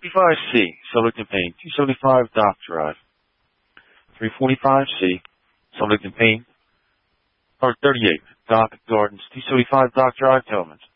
35C, subject and paint, 275 Dock Drive. 345C, subject and paint, or 38, Dock Gardens, 275 Dock Drive, Tillman's.